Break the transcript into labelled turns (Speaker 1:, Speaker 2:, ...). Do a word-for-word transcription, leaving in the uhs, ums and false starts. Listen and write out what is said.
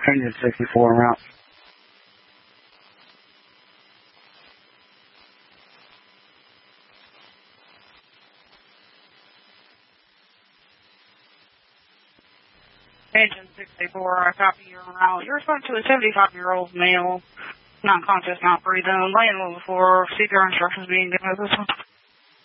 Speaker 1: Engine sixty-four en route.
Speaker 2: Engine sixty-four, I copy you en route. You're responding to a seventy-five-year-old male, not conscious, not breathing, laying low before C P R instructions being given at this one.